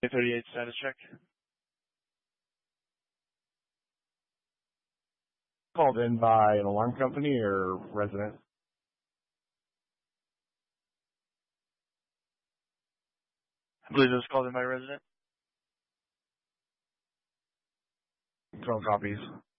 A38 status check. Called in by an alarm company or resident? I believe it was called in by a resident. 12 copies.